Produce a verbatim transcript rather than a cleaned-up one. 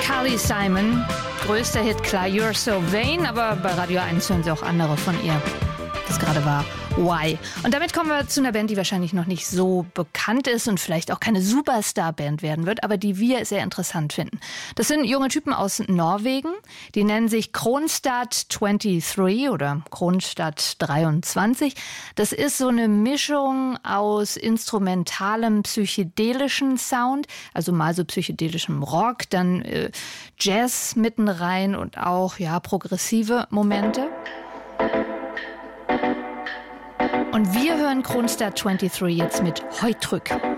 Carly Simon, größter Hit, klar, You're So Vain, aber bei Radio eins hören Sie auch andere von ihr. Das gerade war Why. Und damit kommen wir zu einer Band, die wahrscheinlich noch nicht so bekannt ist und vielleicht auch keine Superstar-Band werden wird, aber die wir sehr interessant finden. Das sind junge Typen aus Norwegen, die nennen sich Kronstadt dreiundzwanzig oder Kronstadt dreiundzwanzig. Das ist so eine Mischung aus instrumentalem, psychedelischen Sound, also mal so psychedelischem Rock, dann äh, Jazz mitten rein und auch ja progressive Momente. Und wir hören Kronstadt dreiundzwanzig jetzt mit Heutrück.